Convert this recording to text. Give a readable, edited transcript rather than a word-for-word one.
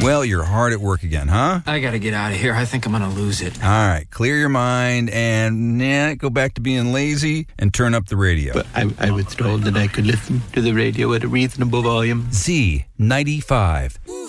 Well, you're hard at work again, huh? I gotta get out of here. I think I'm gonna lose it. All right, clear your mind and go back to being lazy and turn up the radio. But I was told that I could listen to the radio at a reasonable volume. Z95.